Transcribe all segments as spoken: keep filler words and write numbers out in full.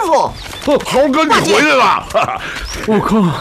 傅， 猴哥你回来了。 悟空，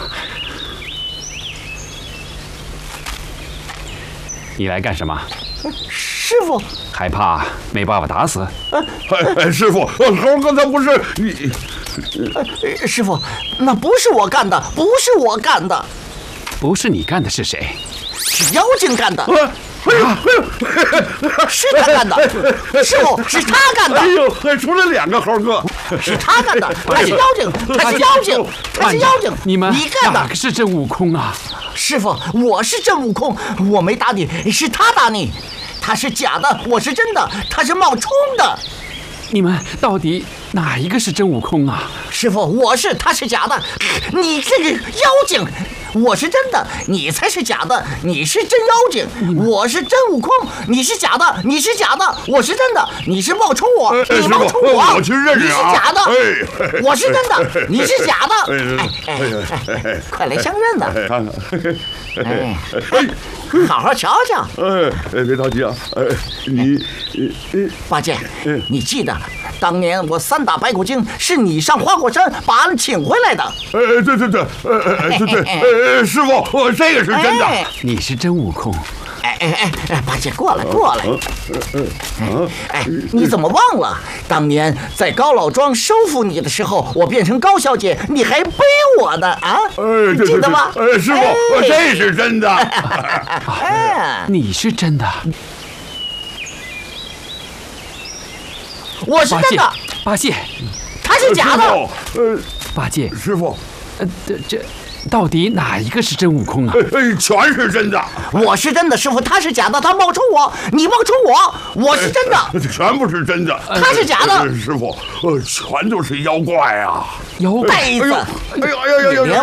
你来干什么？ 师傅， 害怕没爸爸打死？ 哎哎，师傅，猴哥他不是你。 呃，师傅，那不是我干的，不是我干的， 不是你干的是谁？ 是妖精干的。 哎呦哎呦， 是他干的，师傅是他干的。 哎呦，出来两个猴哥， 是他干的，他是妖精，他是妖精，他是妖精。 你们你干的哪个是真悟空啊？ 师傅，我是真悟空，我没打你，是他打你。他是假的，我是真的，他是冒充的。 你们到底哪一个是真悟空啊？ 师傅，我是，他是假的，你这个妖精。我是真的，你才是假的，你是真妖精。我是真悟空，你是假的，你是假的，我是真的，你是冒充我，你冒充我， 我去认识啊！ 你是假的， 哎， 我是真的，你是假的。 哎哎哎，快来相认呐！ 看看， 哎，好好瞧瞧。 哎哎，别着急啊！哎，你， 八戒，你记得当年我三打白骨精，是你上花果山把俺请回来的。 哎，对对对，哎对对，哎师傅，我这个是真的。 你是真悟空。 哎哎哎哎，八戒过来过来。哎，你怎么忘了当年在高老庄收服你的时候，我变成高小姐，你还背我呢啊？ 哎， 记得吗？ 哎，师傅，这是真的。 哎， 你是真的。 我是真的。 八戒， 他是假的。 呃， 八戒， 师傅， 呃，这这。到底哪一个是真悟空啊？ 哎，全是真的。 我是真的，师傅，他是假的，他冒充我，你冒充我，我是真的， 全部是真的， 他是假的。 师傅，呃，全都是妖怪啊！ 妖怪， 呆子， 哎呦哎呦哎呦！